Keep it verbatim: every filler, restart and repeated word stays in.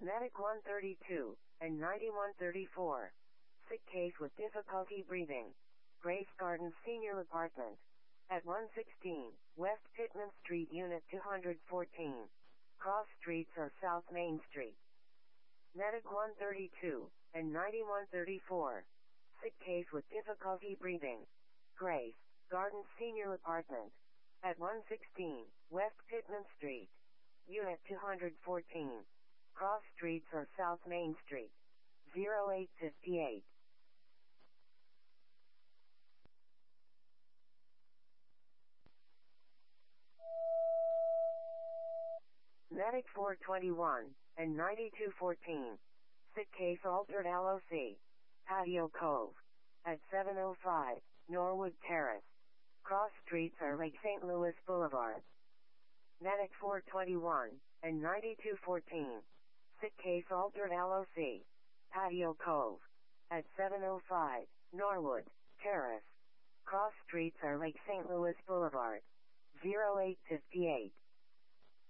Medic one thirty-two and ninety-one thirty-four. Sick case with difficulty breathing. Grace Gardens Senior Apartment. At one sixteen, West Pittman Street, Unit two fourteen. Cross streets or South Main Street. Medic one thirty-two and ninety-one thirty-four. Sick case with difficulty breathing. Grace Gardens Senior Apartment. At one sixteen, West Pittman Street. Unit two fourteen. Cross streets or South Main Street. zero eight fifty-eight. Medic four twenty-one and ninety-two fourteen. Sick case altered L O C. Patio Cove. At seven oh five, Norwood Terrace. Cross streets are Lake Saint Louis Boulevard. Medic four twenty-one and ninety-two fourteen. Sick case altered L O C. Patio Cove. At seven oh five, Norwood Terrace. Cross streets are Lake Saint Louis Boulevard. zero eight fifty-eight.